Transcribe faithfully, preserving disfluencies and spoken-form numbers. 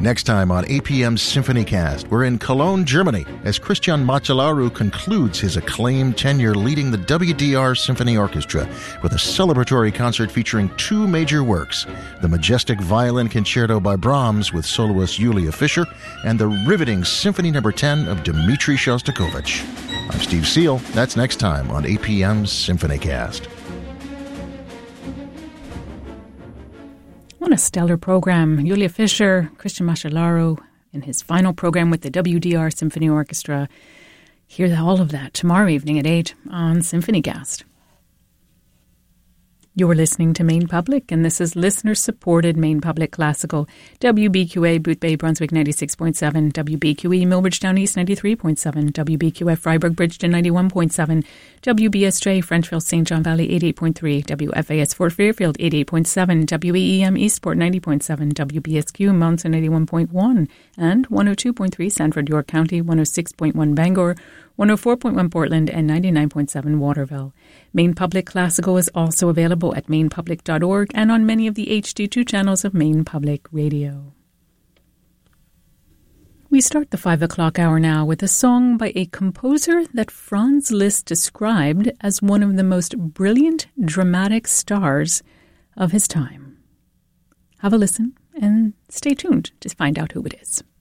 Next time on A P M Symphony Cast, we're in Cologne, Germany, as Christian Macellaro concludes his acclaimed tenure leading the W D R Symphony Orchestra with a celebratory concert featuring two major works, the majestic Violin Concerto by Brahms with soloist Julia Fischer, and the riveting Symphony Number ten of Dmitri Shostakovich. I'm Steve Seal. That's next time on A P M Symphony Cast. What a stellar program. Julia Fischer, Christian Macellaro in his final program with the W D R Symphony Orchestra. Hear all of that tomorrow evening at eight on SymphonyCast. You're listening to Maine Public, and this is listener-supported Maine Public Classical. W B Q A, Boot Bay, Brunswick, ninety-six point seven. W B Q E, Millbridge Down East, ninety-three point seven. W B Q F, Freiburg, Bridgeton, ninety-one point seven. W B S J, Frenchville, Saint John Valley, eighty-eight point three. W F A S, Fort Fairfield, eighty-eight point seven. W E E M, Eastport, ninety point seven. W B S Q, Mountain, ninety-one point one. And one oh two point three, Sanford, York County, one oh six point one, Bangor, one oh four point one Portland, and ninety-nine point seven Waterville. Maine Public Classical is also available at maine public dot org and on many of the H D two channels of Maine Public Radio. We start the five o'clock hour now with a song by a composer that Franz Liszt described as one of the most brilliant dramatic stars of his time. Have a listen and stay tuned to find out who it is.